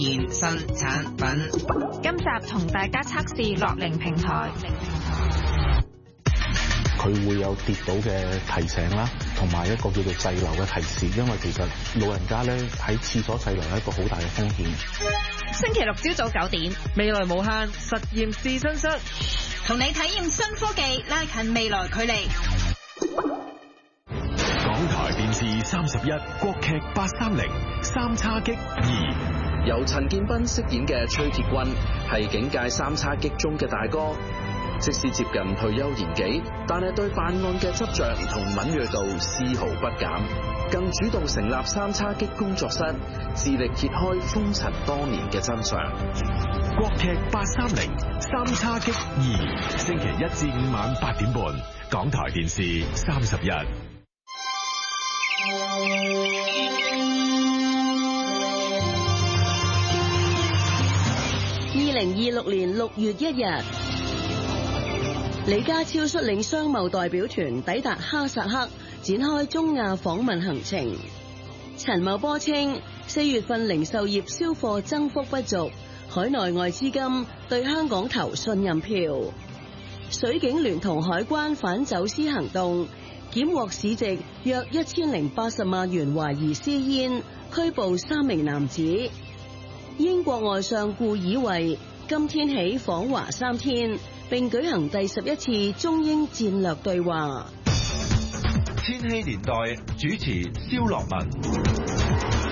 健身產品。 今集同大家測試樂齡平台。 佢會有跌倒嘅提醒啦，同埋一個叫做滯留嘅提示，因為其實老人家咧喺廁所滯留係一個好大嘅風險。 星期六朝早9點， 未來無限實驗試身室， 同你體驗新科技，拉近未來距離。 港台電視31國劇830三叉戟2， 由陳建斌飾演嘅崔鐵軍係警界三叉戟中嘅大哥。即使接近退休年紀，但係對辦案嘅執着同敏銳度絲毫不減，更主動成立三叉戟工作室，致力揭開風塵多年嘅真相。 國劇830三叉戟2，星期1至5晚8點半，港台電視31。 2026年6月1日，李家超率領商貿代表團抵達哈薩克，展開中亞訪問行程。陳茂波稱，4月份零售業銷貨增幅不俗，海內外資金對香港投信任票。水警聯同海關反走私行動，檢獲市值約1080萬元懷疑私煙，拘捕3名男子。英國外相顧以為今天起訪華3天，並舉行第11次中英戰略對話。 千禧年代主持蕭樂文。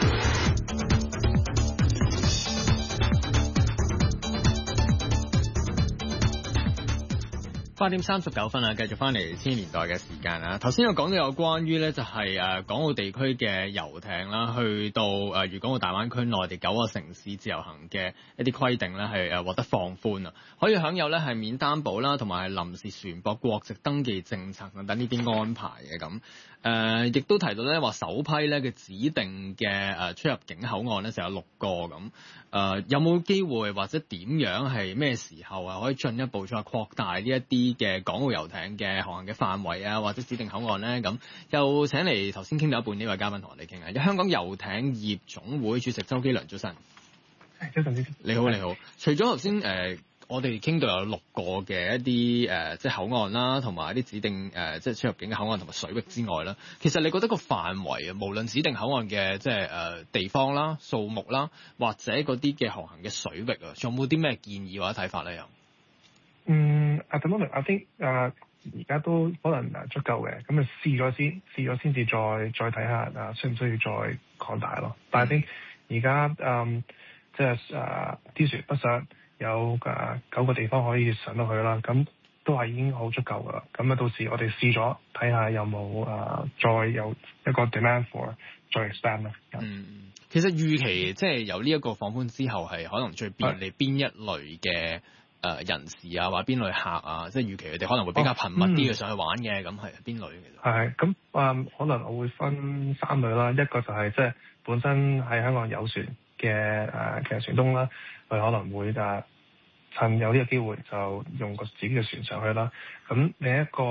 8點39分啊，繼續翻嚟千禧年代嘅時間啊。頭先有講到有關於咧，就係港澳地區嘅遊艇啦，去到粵港澳大灣區內地9個城市自由行嘅一啲規定咧，係獲得放寬啊，可以享有咧係免擔保啦，同埋臨時船舶國籍登記政策等等呢啲安排嘅咁。亦都提到咧話首批咧嘅指定嘅出入境口岸咧就有6個咁。有冇機會或者點樣係咩時候啊可以進一步再擴大呢一啲嘅港澳遊艇嘅航行嘅範圍啊，或者指定口岸咧咁？又請嚟頭先傾到一半呢位嘉賓同我哋傾下，有香港遊艇業總會主席周基良，早晨。 早晨， 你好，你好。除咗頭先我哋傾到有6個嘅一啲即係口岸啦，同埋一啲指定即係出入境嘅口岸同埋水域之外啦，其實你覺得個範圍啊，無論指定口岸嘅即係地方啦、數目啦，或者嗰啲嘅航行嘅水域啊，仲有冇啲咩建議或者睇法咧？又 at the moment I think 而家都可能足夠嘅，咁啊試咗先至再睇下需唔需要再擴大咯。但係I think而家即係啲船北上有9個地方可以上到去啦，咁都係已經好足夠噶啦。咁啊到時我哋試咗睇下有冇再有一個 demand for 再 expand 啦。 其實預期即係由呢一個放寬之後，係可能最便利邊一類嘅人士啊，或者邊類客啊，即係預期佢哋可能會比較頻密啲嘅上去玩嘅，咁係邊類其實？係咁可能我會分3類啦。一個就係即係本身喺香港有船嘅其實船東啦，佢可能會趁有呢個機會就用個自己嘅船上去啦。咁另一個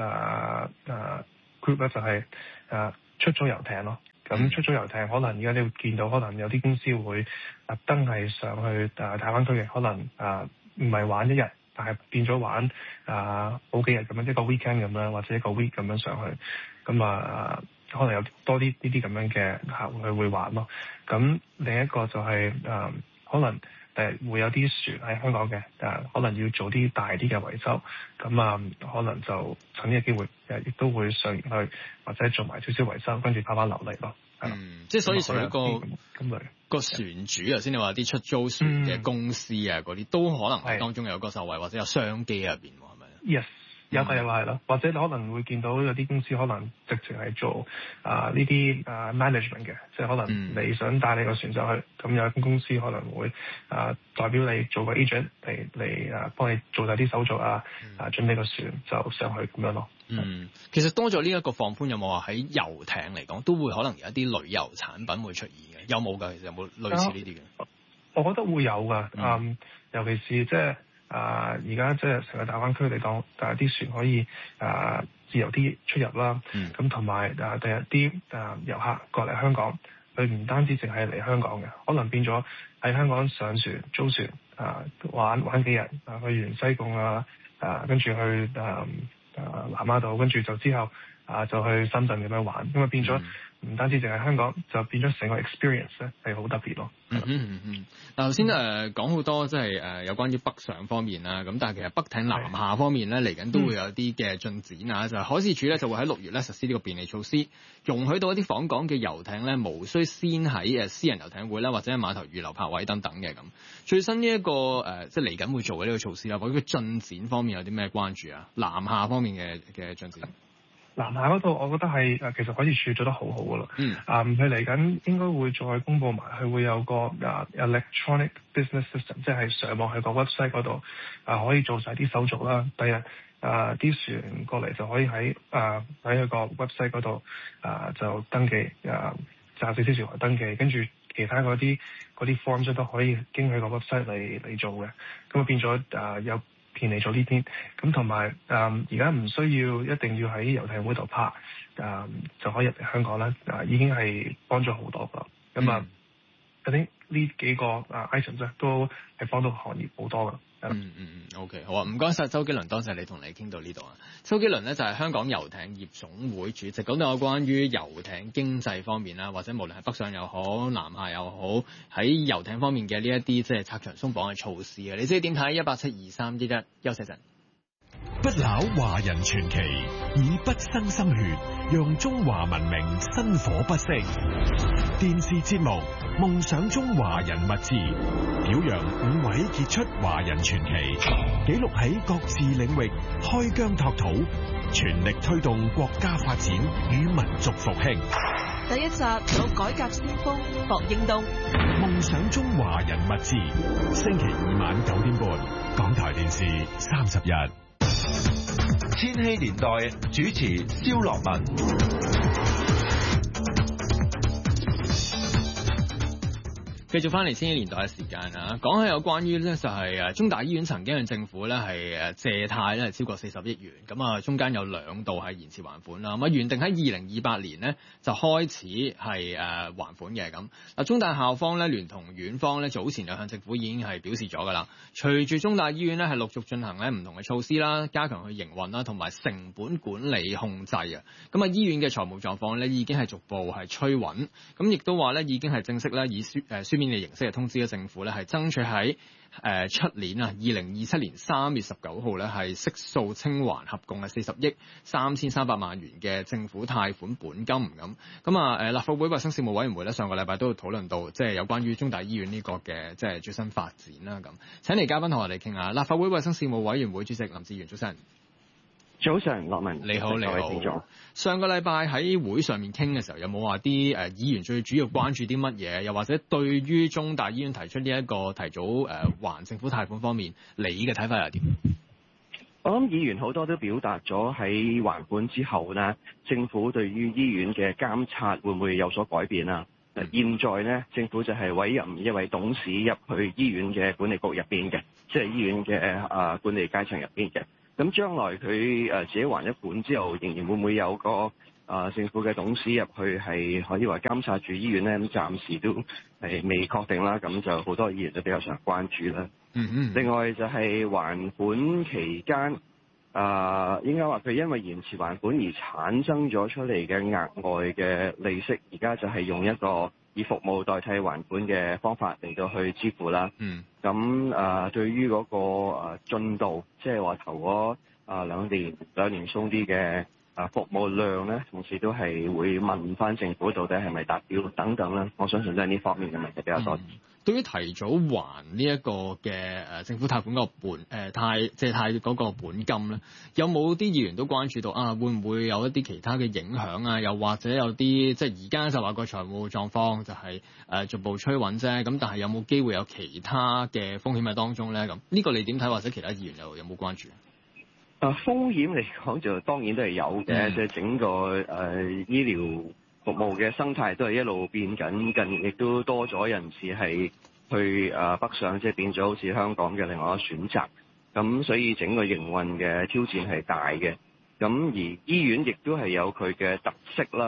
group 咧就係出租遊艇咯。咁出租遊艇可能而家你會見到，可能有啲公司會特登係上去大灣區嘅，可能唔係玩1日，但係變咗玩好幾日咁樣，一個 weekend 咁樣，或者一個 week 咁樣上去。咁可能有多啲呢啲咁樣嘅客戶佢會玩咯。咁另一個就係可能會有啲船喺香港嘅，可能要做啲大啲嘅維修。咁可能就趁呢個機會亦都會上去或者做埋少少維修，跟住跑翻流嚟咯。 即係所以除咗個船主頭先你話啲出租船嘅公司啊嗰啲，都可能係當中有個受惠或者有商機入邊喎，係咪 ？Yes。有係咯，或者你可能會見到有啲公司可能直情係做呢啲management 嘅，即係可能你想帶你個船上去，咁有間公司可能會代表你做個 agent 嚟幫你做晒啲手續準備個船就上去咁樣咯。 其實多咗呢一個放寬，有冇話喺遊艇嚟講都會可能有一啲旅遊產品會出現嘅？有冇㗎？其實有冇類似呢啲嘅？我覺得會有㗎，尤其是即係。而家即係成個大灣區嚟講，啲船可以自由啲出入啦。咁同埋第日啲遊客過嚟香港，佢唔單止淨係嚟香港嘅，可能變咗喺香港上船租船玩幾日去完西貢跟住去南丫島，跟住就之後就去深圳咁樣玩，咁啊變咗唔單止淨係香港，就變咗成個 experience 咧係好特別咯。 嗱頭先講好多即係有關於北上方面啦，咁但係其實北艇南下方面咧嚟緊都會有啲嘅進展啊，就係海事處咧就會喺6月咧實施呢個便利措施，容許到一啲訪港嘅遊艇咧無需先喺私人遊艇會啦或者係碼頭預留泊位等等嘅咁。最新呢一個即係嚟緊會做嘅呢個措施啦，或者個進展方面有啲咩關注啊？南下方面嘅進展。 南下嗰度，我覺得係其實海事處做得好好噶啦。佢嚟緊應該會再公佈埋，佢會有個electronic business system， 即係上網去個 website 嗰度可以做晒啲手續啦。第日啲船過嚟就可以喺佢個 website 嗰度就登記24小時內登記，跟住其他嗰啲 forms 都可以經佢個 website 嚟做嘅。咁啊變咗有便利咗呢邊，咁同埋而家唔需要一定要喺遊艇會度泊就可以入嚟香港啦，已經係幫咗好多噶。咁I think呢幾個items 咧都係幫到行業好多噶。 OK， 好啊，唔該晒周基倫，多謝你同你傾到呢度啊。周基倫咧就係香港遊艇業總會主席，講到有關於遊艇經濟方面啦，或者無論係北上又好，南下又好，喺遊艇方面嘅呢一啲即係拆牆鬆綁嘅措施啊，你知點睇？1872311，休息陣。 不朽華人傳奇，以不生心血，讓中華文明薪火不息。電視節目《夢想中華人物誌》，表揚5位傑出華人傳奇，記錄喺各自領域開疆拓土，全力推動國家發展與民族復興。 第一集有改革先鋒霍英東。《 夢想中華人物誌》，星期2晚9點半，港台電視31。 千禧年代主持蕭樂文。 繼續翻嚟千禧年代嘅時間啊，講下有關於咧就係中大醫院曾經向政府咧係借貸咧係超過40億元，咁啊中間有2度係延遲還款啦，咁啊原定喺2028年咧就開始係還款嘅咁。嗱中大校方咧聯同院方咧早前就向政府已經係表示咗㗎啦，隨住中大醫院咧係陸續進行咧唔同嘅措施啦，加強去營運啦，同埋成本管理控制啊，咁啊醫院嘅財務狀況咧已經係逐步係趨穩，咁亦都話咧已經係正式咧以書面嘅形式係通知咗政府咧，係爭取喺出年啊2027年3月19號咧係悉數清還合共係40億3300萬元嘅政府貸款本金咁啊立法會衞生事務委員會咧上個禮拜都討論到即係有關於中大醫院呢個嘅即係最新發展啦咁。請嚟嘉賓同我哋傾下，立法會衞生事務委員會主席林哲玄，早晨。 早晨，樂文， 你好，你好。上個禮拜喺會上面傾嘅時候，有冇話啲議員最主要關注啲乜嘢？又或者對於中大醫院提出呢一個提早還政府貸款方面，你嘅睇法又點？ 我諗議員好多都表達咗喺還款之後呢，政府對於醫院嘅監察會唔會有所改變啊？現在呢，政府就係委任一位董事入去醫院嘅管理局入邊嘅，即係醫院嘅管理階層入邊嘅。咁將來佢自己還一款之後，仍然會唔會有個政府嘅董事入去係可以話監察住醫院咧？咁暫時都係未確定啦。咁就好多議員都比較常關注啦。另外就係還款期間，應該話佢因為延遲還款而產生咗出嚟嘅額外嘅利息，而家就係用一個以服務代替還款嘅方法嚟到去支付啦。咁對於嗰個進度，即係話頭嗰兩年鬆啲嘅服務量咧，同時都係會問翻政府到底係咪達標等等啦。我相信都係呢方面嘅問題比較多。 對於提早還呢一個嘅政府貸款嗰個借貸嗰個本金咧，有冇啲議員都關注到會唔會有一啲其他嘅影響啊？又或者有啲即係而家就話個財務狀況就係逐步趨穩啫，咁但係有冇機會有其他嘅風險喺當中咧？咁呢個你點睇？或者其他議員有冇關注？ 風險嚟講就當然都係有嘅，即係整個醫療服務嘅生態都係一路變緊，近年亦都多咗人士係去北上，即係變咗好似香港嘅另外一個選擇。咁所以整個營運嘅挑戰係大嘅。咁而醫院亦都係有佢嘅特色啦。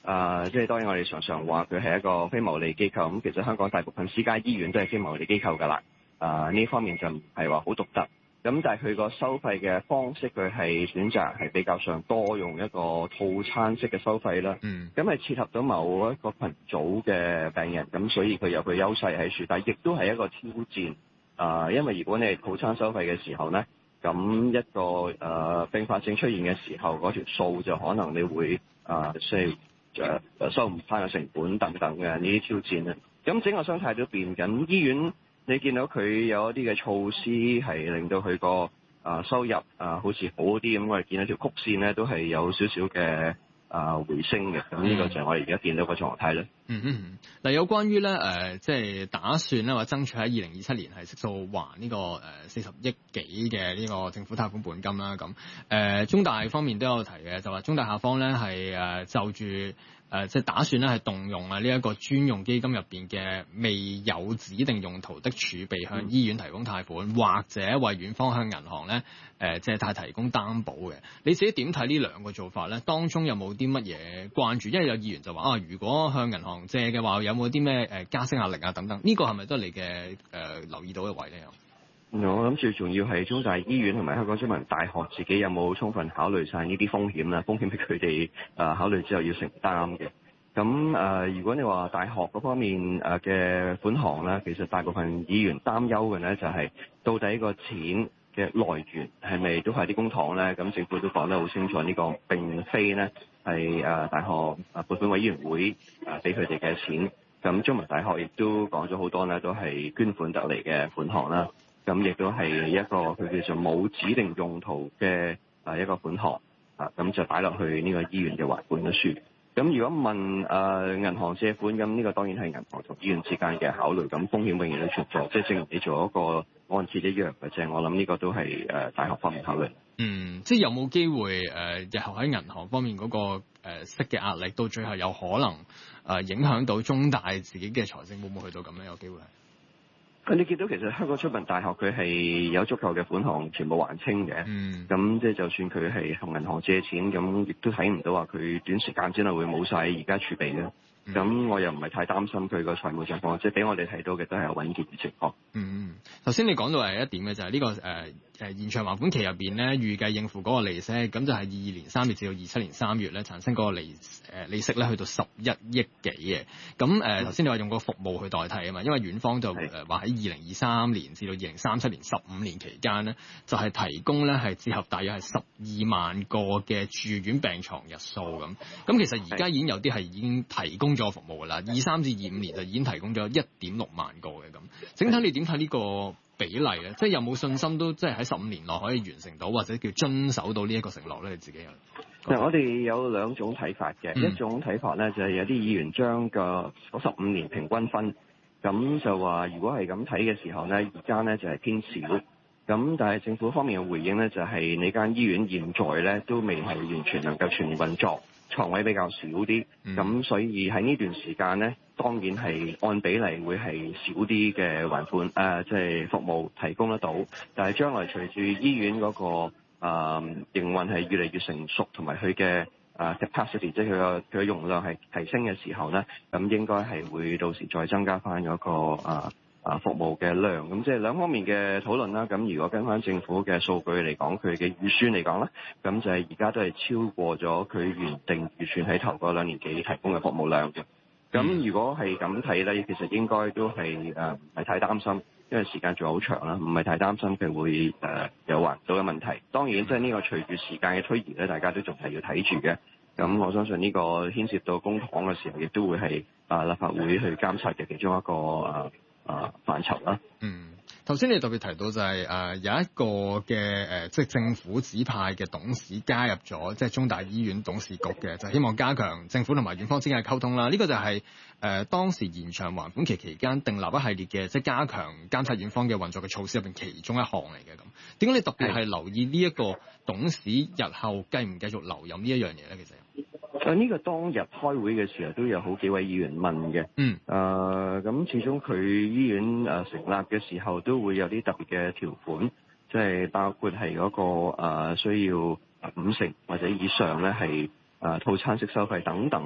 即係當然我哋常常話佢係一個非牟利機構，咁其實香港大部分私家醫院都係非牟利機構㗎啦。呢方面就唔係話好獨特。咁但係佢個收費嘅方式，佢係選擇係比較上多用一個套餐式嘅收費啦。咁係切合到某一個群組嘅病人，咁所以佢有佢優勢喺處，但係亦都係一個挑戰。因為如果你係套餐收費嘅時候咧，咁一個併發症出現嘅時候，嗰條數就可能你會需要收唔翻嘅成本等等嘅呢啲挑戰咧。咁整個生態都變緊，醫院你見到佢有一啲嘅措施係令到佢個收入好似好啲咁，我哋見到條曲線咧都係有少少嘅回升嘅。咁呢個就係我哋而家見到個狀態咧。 嗱，有關於咧即係打算咧或者爭取喺2027年係悉數還呢個40億幾嘅呢個政府貸款本金啦。咁中大方面都有提嘅，就話中大下方咧係就住即係打算咧係動用呢一個專用基金入邊嘅未有指定用途的儲備向醫院提供貸款，或者為院方向銀行咧借貸提供擔保嘅。你自己點睇呢兩個做法咧？當中有冇啲乜嘢關注？因為有議員就話如果向銀行借嘅話，有冇啲咩加息壓力啊等等？呢個係咪都係你嘅留意到嘅位咧？ 我諗最重要係中大醫院同埋香港中文大學自己有冇充分考慮晒呢啲風險啦，風險係佢哋考慮之後要承擔嘅。咁如果你話大學嗰方面嘅款項咧，其實大部分議員擔憂嘅咧就係到底個錢嘅來源係咪都係啲公帑咧？咁政府都講得好清楚，呢個並非咧係大學撥款委員會俾佢哋嘅錢。咁中文大學亦都講咗好多咧，都係捐款得嚟嘅款項啦。咁亦都係一個佢叫做冇指定用途嘅一個款項咁就擺落去呢個醫院嘅還款嘅書。咁如果問銀行借款，咁呢個當然係銀行同醫院之間嘅考慮，咁風險永遠都存在，即係正如你做一個按揭一樣嘅啫。我諗呢個都係大學方面考慮。 即係有冇機會日後喺銀行方面嗰個息嘅壓力，到最後有可能影響到中大自己嘅財政，會唔會去到咁樣有機會？ 你見到其實香港中文大學佢係有足夠嘅款項全部還清嘅，咁即係就算佢係向銀行借錢，咁亦都睇唔到話佢短時間之內會冇晒而家儲備嘅。咁我又唔係太擔心佢個財務狀況，即係俾我哋睇到嘅都係有穩健嘅情況。 頭先你講到係一點嘅就係呢個延長還款期入邊咧，預計應付嗰個利息，咁就係22年3月至到27年3月咧產生嗰個利息咧去到11億幾嘅。咁頭先你話用個服務去代替啊嘛，因為院方就話喺2023年至到2037年15年期間咧，就係提供咧係折合大約係12萬個嘅住院病床日數咁。咁其實而家已經有啲係已經提供咗服務㗎啦，23至25年就已經提供咗1.6萬個嘅咁。整體你點睇呢個比例咧？即係有冇信心都即係喺15年內可以完成到，或者叫遵守到呢一個承諾咧？你自己有？ 我哋有兩種睇法嘅，一種睇法咧就係有啲議員將個15年平均分，咁就話如果係咁睇嘅時候咧，而家咧就係偏少。咁但係政府方面嘅回應咧就係你間醫院現在咧都未係完全能夠全面運作，床位比較少啲，咁所以喺呢段時間咧，當然係按比例會係少啲嘅還款即係服務提供得到。但係將來隨住醫院嗰個營運係越嚟越成熟，同埋佢嘅capacity， 即係佢嘅容量係提升嘅時候咧，咁應該係會到時再增加翻嗰個服務嘅量。咁即係兩方面嘅討論啦。咁如果跟翻政府嘅數據嚟講，佢嘅預算嚟講咧，咁就係而家都係超過咗佢原定預算喺頭嗰2年幾提供嘅服務量嘅。咁如果係咁睇咧，其實應該都係唔係太擔心，因為時間仲好長啦，唔係太擔心佢會有還唔到嘅問題。當然即係呢個隨住時間嘅推移咧，大家都仲係要睇住嘅。咁我相信呢個牽涉到公帑嘅時候，亦都會係立法會去監察嘅其中一個範疇啦。 頭先你特別提到就係有一個嘅即係政府指派嘅董事加入咗即係中大醫院董事局嘅，就希望加強政府同埋院方之間嘅溝通啦。呢個就係當時延長還款期期間訂立一系列嘅即係加強監察院方嘅運作嘅措施入邊其中一項嚟嘅。咁點解你特別係留意呢一個董事日後繼唔繼續留任呢一樣嘢咧？其實呢個當日開會嘅時候都有好幾位議員問嘅。咁始終佢醫院成立嘅時候都會有啲特別嘅條款，即係包括係嗰個需要50%或者以上咧係套餐式收費等等啦。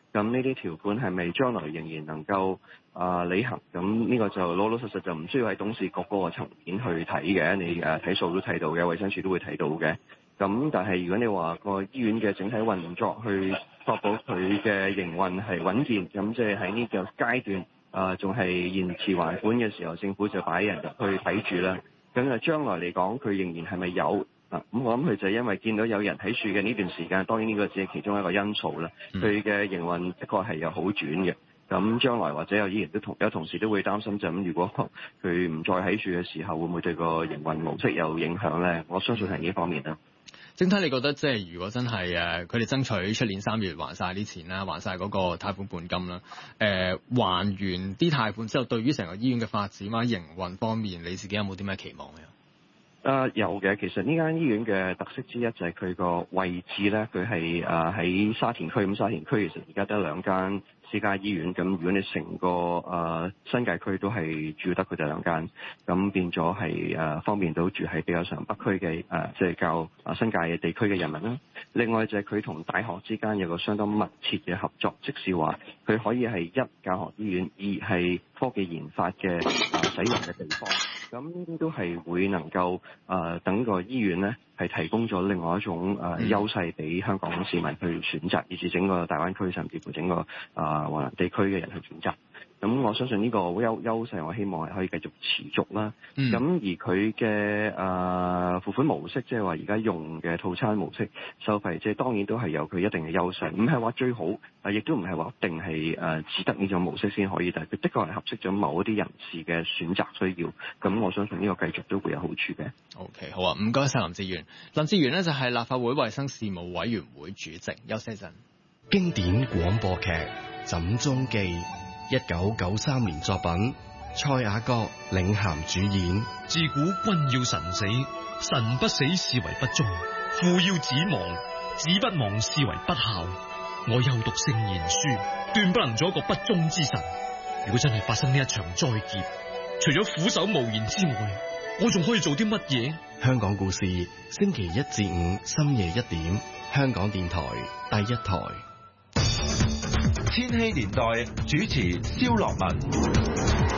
咁呢啲條款係咪將來仍然能夠履行？咁呢個就老實就唔需要喺董事局嗰個層面去睇嘅，你睇數都睇到嘅，衛生署都會睇到嘅。咁但係如果你話個醫院嘅整體運作去確保佢嘅營運係穩健，咁即係喺呢個階段仲係延遲還款嘅時候，政府就擺人入去睇住啦。咁將來嚟講，佢仍然係咪有？咁我諗佢就係因為見到有人睇住嘅呢段時間，當然呢個只係其中一個因素啦。佢嘅營運的確係有好轉嘅。咁將來或者有議員有同事都會擔心就咁，如果佢唔再喺住嘅時候，會唔會對個營運模式有影響咧？我相信係呢方面啦。 整體你覺得即係如果真係佢哋爭取出年3月還晒啲錢啦，還晒嗰個貸款本金啦，還完啲貸款之後，對於成個醫院嘅發展或者營運方面，你自己有冇啲咩期望嘅？ 有嘅，其實呢間醫院嘅特色之一就係佢個位置咧，佢係喺沙田區。咁沙田區其實而家得2間私家醫院，咁如果你成個新界區都係住得佢哋2間，咁變咗係方便到住喺比較上北區嘅即係較新界嘅地區嘅人民啦。另外就係佢同大學之間有個相當密切嘅合作，即是話佢可以係一教學醫院，二係科技研發嘅使用嘅地方。咁都係會能夠等個醫院咧係提供咗另外一種優勢俾香港市民去選擇，以至整個大灣區甚至乎整個華南地區嘅人去選擇。咁我相信呢個優勢，我希望係可以繼續持續啦。咁而佢嘅付款模式，即係話而家用嘅套餐模式收費，即係當然都係有佢一定嘅優勢，唔係話最好，亦都唔係話一定係只得呢種模式先可以，但係佢的確係合適咗某一啲人士嘅選擇需要。咁我相信呢個繼續都會有好處嘅。 OK， 好啊，唔該晒林哲玄。林哲玄呢就係立法會衛生事務委員會主席。休息陣。 經典廣播劇《枕中記》，1993年作品，蔡雅閣領銜主演。 自古君要臣死，臣不死視為不忠；父要子亡，子不亡視為不孝。我又讀聖賢書，斷不能做一個不忠之臣。如果真係發生呢一場災劫，除咗俯首無言之外，我仲可以做啲乜嘢？ 香港故事，星期1至5深夜1點，香港電台第一台。 千禧年代主持蕭樂文。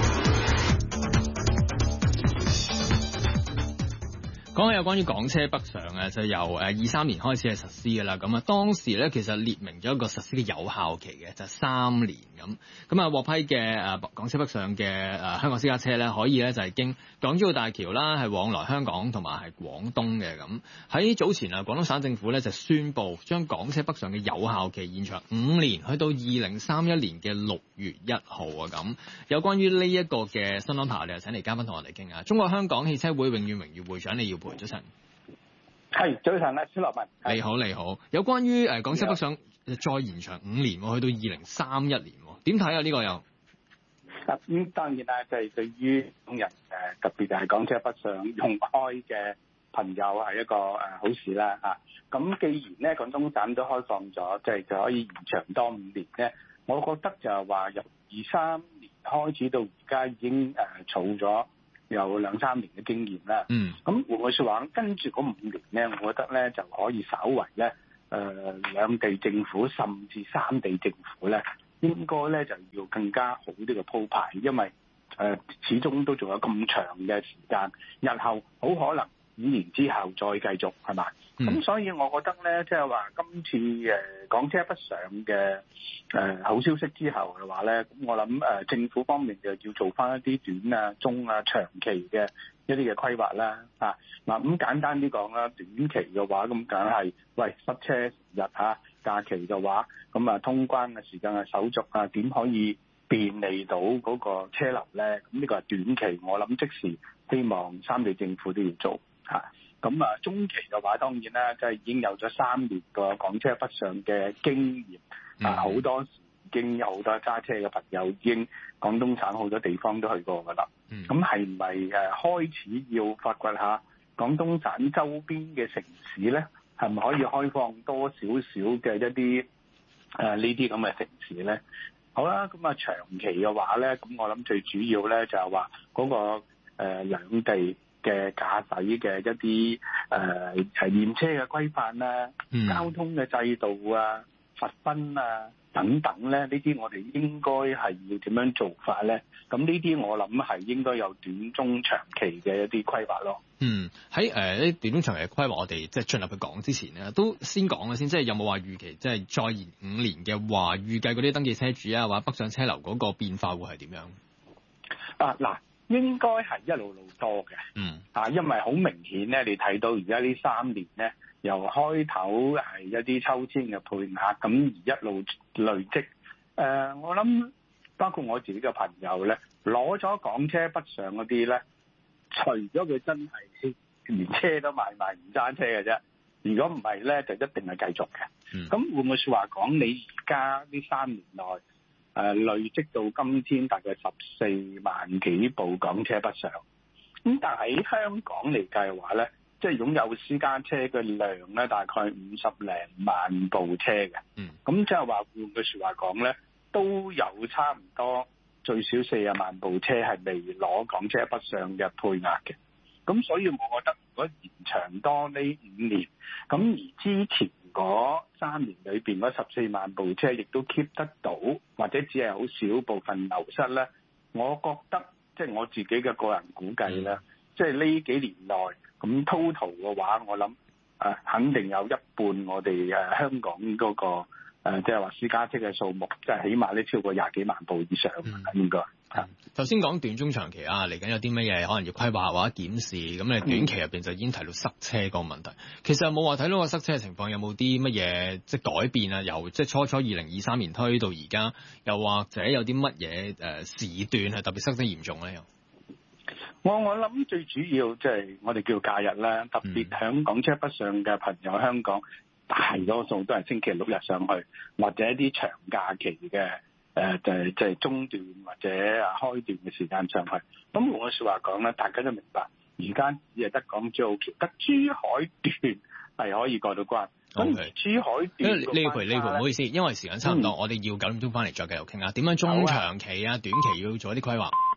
講起有關於港車北上啊，就由23年開始係實施嘅啦。咁當時咧其實列明咗一個實施嘅有效期嘅，就3年咁。獲批嘅港車北上嘅香港私家車咧，可以咧就係經港珠澳大橋啦，係往來香港同埋係廣東嘅咁。喺早前廣東省政府咧就宣布將港車北上嘅有效期延長5年，去到2031年嘅6月1號啊咁。有關於呢一個嘅新安排，我哋就請嚟嘉賓同我哋傾下。中國香港汽車會永遠榮譽會長李耀培，早晨。 係，早晨啊，蕭樂文。 你好，你好。有關於港車北上再延長5年，去到2031年，點睇啊？呢個又咁當然啦，就係對於港人特別係港車北上用開嘅朋友係一個好事啦嚇。咁既然咧廣東省都開放咗，即係就可以延長多5年咧，我覺得就係話由23年開始到而家已經儲咗有2-3年嘅經驗啦。咁換句説話，跟住嗰5年咧，我覺得咧就可以稍為咧兩地政府甚至3地政府咧，應該咧就要更加好啲嘅鋪排，因為始終都仲有咁長嘅時間，日後好可能5年之後再繼續係嘛。咁所以我覺得咧，即係話今次港車北上嘅好消息之後嘅話咧，咁我諗政府方面就要做翻一啲短啊、中啊、長期嘅一啲嘅規劃啦。咁簡單啲講啦，短期嘅話咁梗係塞車日嚇，假期嘅話咁通關嘅時間嘅手續啊，點可以便利到嗰個車流咧？咁呢個係短期，我諗即時希望3地政府都要做嚇。咁中期嘅話當然啦，即係已經有咗3年個港車北上嘅經驗，好多時已經有好多揸車嘅朋友已經廣東省好多地方都去過㗎啦。咁係唔係開始要發掘下廣東省周邊嘅城市咧？係咪可以開放多少少嘅一啲呢啲咁嘅城市咧？好啦，咁長期嘅話咧，咁我諗最主要咧就係話嗰個兩地嘅駕駛嘅一啲驗車嘅規範啦、交通嘅制度啊、罰分啊、 等等咧，呢啲我哋應該係要點樣做法咧？咁呢啲我諗係應該有短中長期嘅一啲規劃咯。 喺呢短中長期嘅規劃，我哋即係進入去講之前咧，都先講嘅先，即係有冇話預期，即係再延5年嘅話，預計嗰啲登記車主啊，或者北上車流嗰個變化會係點樣？ 嗱，應該係一路路多嘅。因為好明顯咧，你睇到而家呢3年咧，由開頭係一啲抽籤嘅配額，咁而一路累積。我諗包括我自己嘅朋友咧，攞咗港車北上嗰啲咧，除咗佢真係連車都買埋唔揸車嘅啫，如果唔係咧，就一定係繼續嘅。咁會唔會說話講你而家呢3年內累積到今天大概14萬幾部港車北上？咁但係喺香港嚟計嘅話咧，即係擁有私家車嘅量咧，大概50零萬部車嘅。咁即係話換句說話講咧，都有差唔多最少40萬部車係未攞港車北上嘅配額嘅。咁所以我覺得如果延長多呢5年，咁而之前嗰3年裏邊嗰14萬部車亦都 keep 得到，或者只係好少部分流失咧，我覺得即係我自己嘅個人估計咧，即係呢幾年內咁 total 嘅話，我諗肯定有一半我哋香港嗰個即係話私家車嘅數目，即係起碼咧超過20幾萬部以上，應該。 頭先講短中長期嚟緊有啲乜嘢可能要規劃或者檢視，咁你短期入邊就已經提到塞車個問題。其實有冇話睇到個塞車嘅情況有冇啲乜嘢即係改變啊？由即係初2023年推到而家，又或者有啲乜嘢時段係特別塞得嚴重咧？ 我諗最主要即係我哋叫假日啦，特別響港車北上嘅朋友，香港大多數都係星期六日上去，或者一啲長假期嘅就係中段或者開段嘅時間上去。咁我說話講咧，大家都明白，而家只係得港珠澳橋，得珠海段係可以過到關。咁珠海段呢盤唔好意思，因為時間差唔多，我哋要9點鐘翻嚟再繼續傾下點樣中長期短期要做一啲規劃。